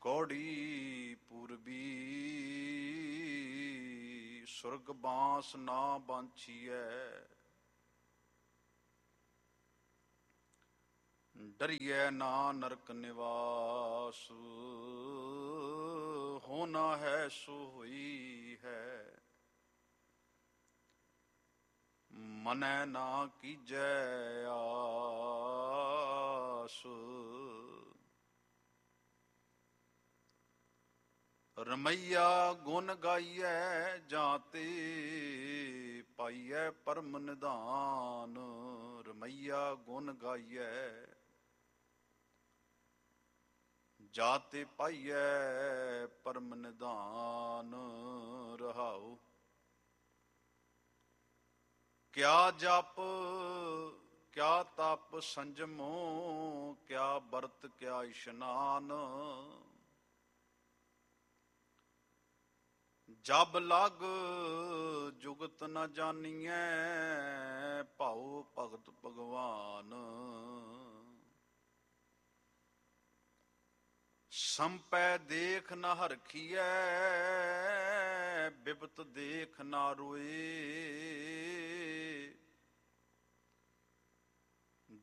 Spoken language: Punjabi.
ਕੌੜੀ ਪੂਰਬੀ ਸੁਰਗ ਬਾਂਸ ਨਾ ਬਾਂਛੀਐ। ਡਰੀਐ ਨਾ ਨਰਕ ਨਿਵਾਸ ਹੋਣਾ ਹੈ ਸੋ ਹੋਈ ਹੈ। ਮਨੈ ਨਾ ਕੀਜੈ ਆਸ ਰਮਈਆ ਗੁਣ ਗਾਈਐ ਜਾਂ ਤੇ ਪਾਈਐ ਪਰਮ ਨਿਧਾਨ। ਰਮਈਆ ਗੁਣ ਗਾਈਐ ਜਾ ਤੇ ਪਾਈਐ ਪਰਮ ਨਿਧਾਨ। ਰਹਾਉ ਕਿਆ ਜਪ ਕਿਆ ਤਪ ਸੰਜਮੋ ਕਿਆ ਬਰਤ ਕਿਆ ਇਸ਼ਨਾਨ। ਜਬ ਲਗ ਜੁਗਤ ਨ ਜਾਨੀਐ ਭਾਉ ਭਗਤ ਭਗਵਾਨ। ਸੰਪੈ ਦੇਖ ਨ ਹਰਖੀਐ ਬਿਪਤ ਦੇਖ ਨਾ ਰੋਏ।